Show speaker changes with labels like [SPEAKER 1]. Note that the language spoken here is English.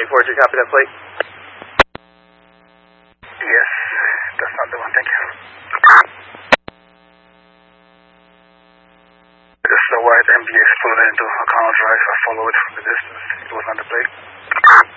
[SPEAKER 1] 24, do you copy that plate?
[SPEAKER 2] Yes, that's not the one, thank you. This is a white MB exploded into a car drive. I followed it from the distance. It was on the plate.